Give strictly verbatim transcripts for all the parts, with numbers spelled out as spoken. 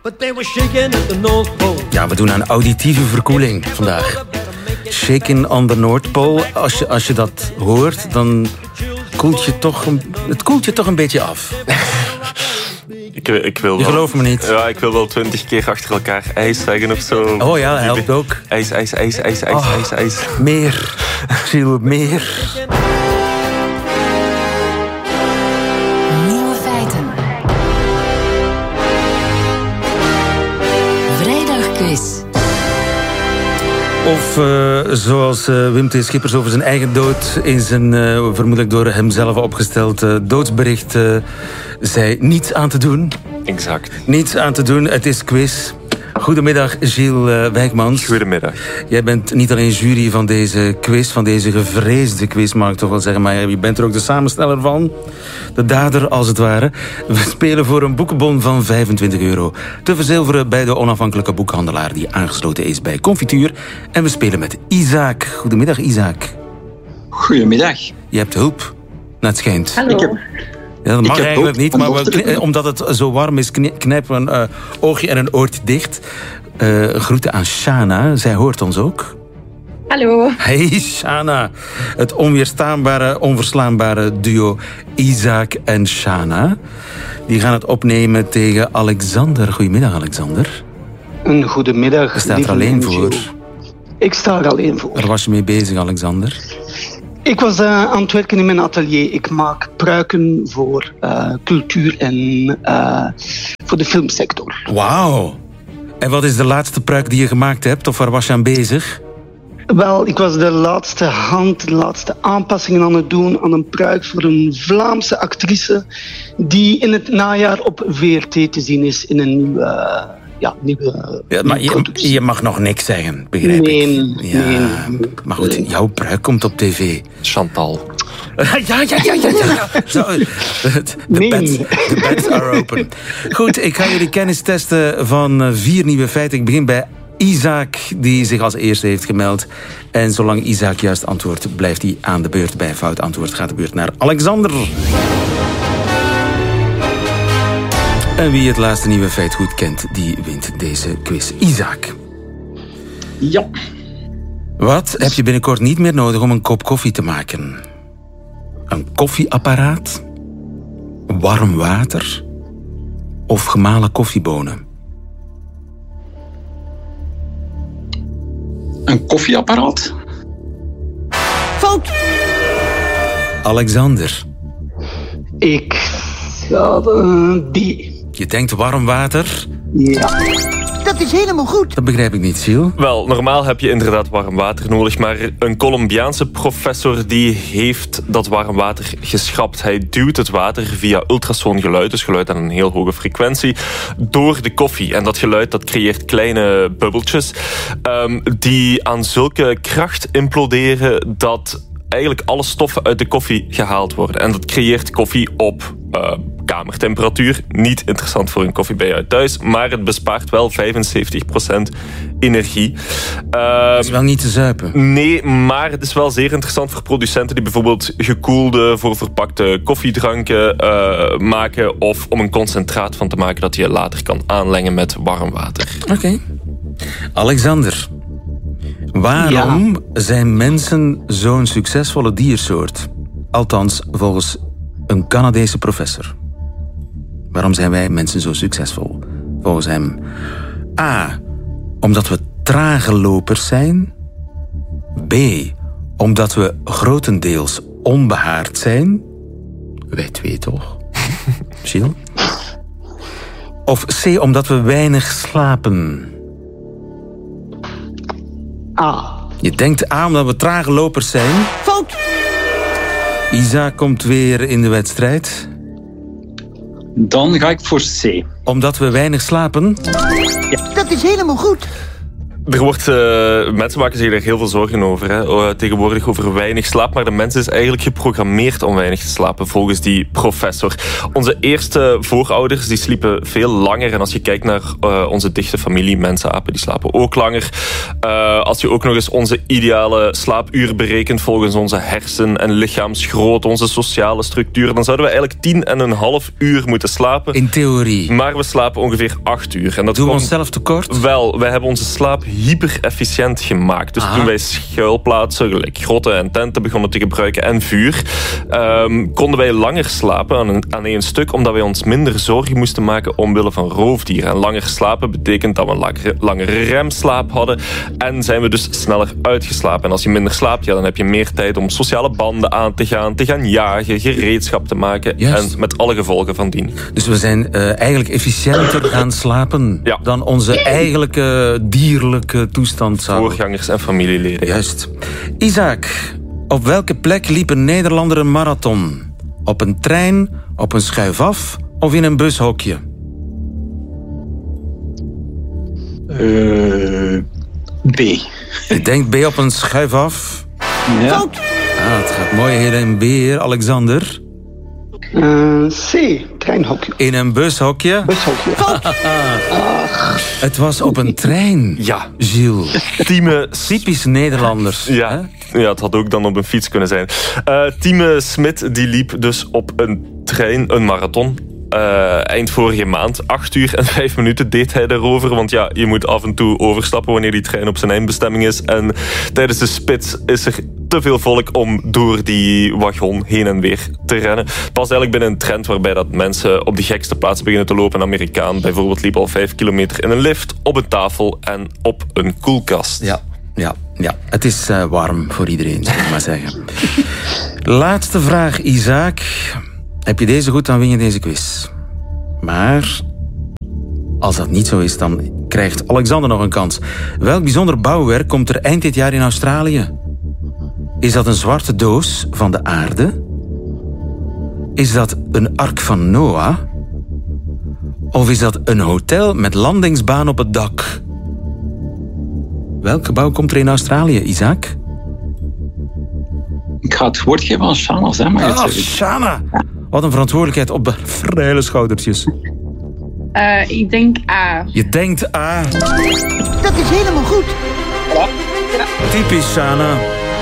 Ja, we doen aan auditieve verkoeling vandaag. Shaking on the North Pole. Als je, als je dat hoort, dan koelt je toch een, het koelt je toch een beetje af. Ik, ik wil je wel, gelooft me niet. Ja, ik wil wel twintig keer achter elkaar ijs zeggen of zo. Oh ja, dat helpt ook. IJs, ijs, ijs, ijs, ijs, oh, ijs, ijs. Meer. Gilles, meer. Nieuwe feiten. Vrijdagquiz. Of uh, zoals uh, Wim T. Schippers over zijn eigen dood in zijn uh, vermoedelijk door hemzelf opgesteld uh, doodsbericht uh, zei: niets aan te doen. Exact. Niets aan te doen, het is quiz. Goedemiddag, Gilles uh, Wijkmans. Goedemiddag. Jij bent niet alleen jury van deze quiz, van deze gevreesde quiz, mag ik toch wel zeggen, maar je bent er ook de samensteller van. De dader, als het ware. We spelen voor een boekenbon van vijfentwintig euro. Te verzilveren bij de onafhankelijke boekhandelaar die aangesloten is bij Confituur. En we spelen met Isaac. Goedemiddag, Isaac. Goedemiddag. Je hebt hulp, naar het schijnt. Hallo. Ik heb... Ja, dat mag eigenlijk ook, niet, maar we, kn- omdat het zo warm is, kn- knijpen we een uh, oogje en een oortje dicht. Uh, groeten aan Shana, zij hoort ons ook. Hallo. Hey Shana, het onweerstaanbare, onverslaanbare duo Isaac en Shana. Die gaan het opnemen tegen Alexander. Goedemiddag, Alexander. Een goedemiddag. Je staat er alleen voor. Ik sta er alleen voor. Waar was je mee bezig, Alexander? Ik was uh, aan het werken in mijn atelier. Ik maak pruiken voor uh, cultuur en uh, voor de filmsector. Wauw. En wat is de laatste pruik die je gemaakt hebt? Of waar was je aan bezig? Wel, ik was de laatste hand, de laatste aanpassingen aan het doen aan een pruik voor een Vlaamse actrice die in het najaar op V R T te zien is in een nieuwe... Uh, Ja, nieuwe, ja, maar je, je mag nog niks zeggen, begrijp nee, ik. Ja, nee. maar goed, jouw pruik komt op tv. Chantal. Ja, ja, ja, ja, ja. ja. Zo, de nee. beds, the beds are open. Goed, ik ga jullie kennis testen van vier nieuwe feiten. Ik begin bij Isaac, die zich als eerste heeft gemeld. En zolang Isaac juist antwoordt, blijft hij aan de beurt. Bij fout antwoord gaat de beurt naar Alexander. En wie het laatste nieuwe feit goed kent, die wint deze quiz. Isaac. Ja. Wat heb je binnenkort niet meer nodig om een kop koffie te maken? Een koffieapparaat? Warm water? Of gemalen koffiebonen? Een koffieapparaat? Fout! Alexander. Ik... Ja, uh, die... Je denkt warm water? Ja. Dat is helemaal goed. Dat begrijp ik niet, Gilles. Wel, normaal heb je inderdaad warm water nodig, maar een Colombiaanse professor die heeft dat warm water geschrapt. Hij duwt het water via ultrasoongeluid, dus geluid aan een heel hoge frequentie, door de koffie. En dat geluid dat creëert kleine bubbeltjes um, die aan zulke kracht imploderen dat eigenlijk alle stoffen uit de koffie gehaald worden. En dat creëert koffie op uh, kamertemperatuur. Niet interessant voor een koffie bij jou thuis, maar het bespaart wel vijfenzeventig procent energie. Uh, Dat is wel niet te zuipen. Nee, maar het is wel zeer interessant voor producenten die bijvoorbeeld gekoelde, voor verpakte koffiedranken uh, maken, of om een concentraat van te maken dat je later kan aanlengen met warm water. Oké. Okay. Alexander. Waarom ja. zijn mensen zo'n succesvolle diersoort? Althans, volgens een Canadese professor. Waarom zijn wij mensen zo succesvol? Volgens hem. A. Omdat we trage lopers zijn. B. Omdat we grotendeels onbehaard zijn. Wij twee toch? Gilles? Of C. Omdat we weinig slapen. A. Je denkt A omdat we trage lopers zijn. Fout. Isaac komt weer in de wedstrijd. Dan ga ik voor C. Omdat we weinig slapen. Ja. Dat is helemaal goed. Er wordt, uh, mensen maken zich er heel veel zorgen over. Hè. Uh, tegenwoordig over weinig slaap. Maar de mens is eigenlijk geprogrammeerd om weinig te slapen, volgens die professor. Onze eerste voorouders die sliepen veel langer. En als je kijkt naar uh, onze dichte familie, mensapen, die slapen ook langer. Uh, als je ook nog eens onze ideale slaapuur berekent volgens onze hersen- en lichaamsgrootte, onze sociale structuur, dan zouden we eigenlijk tien en een half uur moeten slapen. In theorie. Maar we slapen ongeveer acht uur. En dat Doen we komt... onszelf tekort? Wel, wij hebben onze slaap hyper-efficiënt gemaakt. Dus Aha. toen wij schuilplaatsen, gelijk grotten en tenten begonnen te gebruiken en vuur, um, konden wij langer slapen aan, een, aan één stuk, omdat wij ons minder zorgen moesten maken omwille van roofdieren. En langer slapen betekent dat we een langere, langere remslaap hadden en zijn we dus sneller uitgeslapen. En als je minder slaapt, ja, dan heb je meer tijd om sociale banden aan te gaan, te gaan jagen, gereedschap te maken. Juist. En met alle gevolgen van dien. Dus we zijn uh, eigenlijk efficiënter gaan slapen ja. dan onze eigenlijke dierlijke toestand zou. Voorgangers en familieleden. Juist. Isaac, op welke plek liep een Nederlander een marathon? Op een trein, op een schuifaf of in een bushokje? Uh, B. Je denkt B op een schuifaf? Ja. Ah, het gaat mooi heen en weer, Alexander. Uh, C, treinhokje. In een bushokje? Bushokje. Ach. Het was op een trein. Ja. Gilles. Tieme... Typisch Nederlanders. Ja. Hè? Ja, het had ook dan op een fiets kunnen zijn. Uh, Tieme Smit die liep dus op een trein, een marathon. Uh, eind vorige maand, acht uur en vijf minuten deed hij daarover. Want ja, je moet af en toe overstappen wanneer die trein op zijn eindbestemming is. En tijdens de spits is er te veel volk om door die wagon heen en weer te rennen. Het was eigenlijk binnen een trend waarbij dat mensen op de gekste plaatsen beginnen te lopen. Een Amerikaan bijvoorbeeld liep al vijf kilometer in een lift, op een tafel en op een koelkast. Ja, ja, ja. Het is uh, warm voor iedereen, zou ik maar zeggen. Laatste vraag, Isaac. Heb je deze goed, dan win je deze quiz. Maar als dat niet zo is, dan krijgt Alexander nog een kans. Welk bijzonder bouwwerk komt er eind dit jaar in Australië? Is dat een zwarte doos van de aarde? Is dat een ark van Noah? Of is dat een hotel met landingsbaan op het dak? Welk gebouw komt er in Australië, Isaac? Ik ga het woord geven aan Shana. Zeg maar. Ah, Shana! Wat een verantwoordelijkheid op de vrije schoudertjes. Uh, ik denk A. Je denkt A. Dat is helemaal goed. Ja. Ja. Typisch Shana.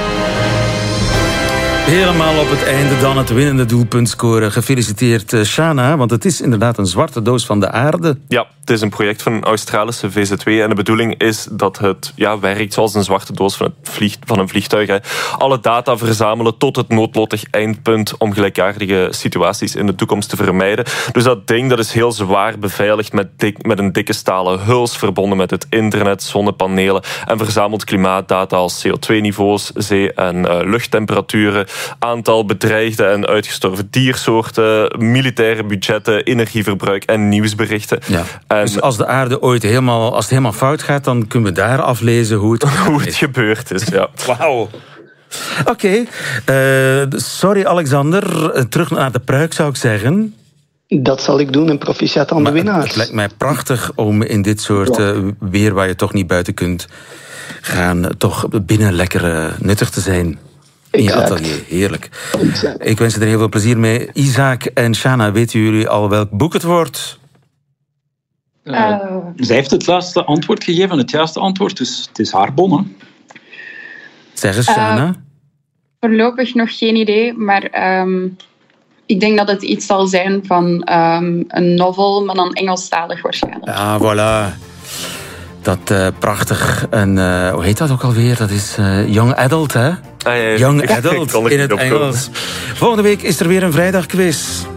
Helemaal op het einde dan het winnende doelpunt scoren. Gefeliciteerd Shana, want het is inderdaad een zwarte doos van de aarde. Ja, het is een project van een Australische V Z W en de bedoeling is dat het ja, werkt zoals een zwarte doos van, het vlieg, van een vliegtuig. Hè. Alle data verzamelen tot het noodlottig eindpunt om gelijkaardige situaties in de toekomst te vermijden. Dus dat ding dat is heel zwaar beveiligd met, dik, met een dikke stalen huls, verbonden met het internet, zonnepanelen en verzamelt klimaatdata als C O twee niveaus, zee- en uh, luchttemperaturen, aantal bedreigde en uitgestorven diersoorten, militaire budgetten, energieverbruik en nieuwsberichten. Ja. En dus als de aarde ooit helemaal, als het helemaal fout gaat, dan kunnen we daar aflezen hoe het, hoe het gebeurd is. Ja. Wauw. Oké. Okay. Uh, sorry Alexander, terug naar de pruik zou ik zeggen. Dat zal ik doen en proficiat aan maar de winnaars. Het lijkt mij prachtig om in dit soort uh, weer waar je toch niet buiten kunt gaan, toch binnen lekker uh, nuttig te zijn. In je atelier, heerlijk. Exact. Ik wens je er heel veel plezier mee. Isaac en Shana, weten jullie al welk boek het wordt? Uh, uh. Zij heeft het laatste antwoord gegeven, het juiste antwoord, dus het is haar bon. Hè? Zeg eens, Shana. Uh, voorlopig nog geen idee, maar um, ik denk dat het iets zal zijn van um, een novel, maar dan Engelstalig waarschijnlijk. Ah, voilà. Dat uh, prachtig. En uh, hoe heet dat ook alweer? Dat is uh, Young Adult, hè? Ah, ja, ja. Young Adult in het Engels. Volgende week is er weer een vrijdagquiz.